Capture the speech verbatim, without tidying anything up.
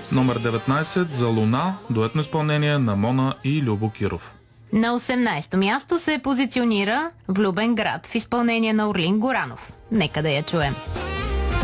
Номер деветнайсет за Луна, дуетно изпълнение на Мона и Любо Киров. На осемнайсето място се позиционира Влюбен град в изпълнение на Орлин Горанов. Нека да я чуем.